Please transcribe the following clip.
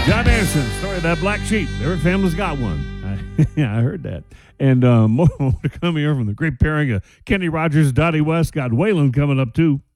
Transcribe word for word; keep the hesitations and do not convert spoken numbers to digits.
John Anderson, story of that black sheep. Every family's got one. I, yeah, I heard that. And uh, more to come here from the great pairing of Kenny Rogers, Dottie West. Got Waylon coming up, too.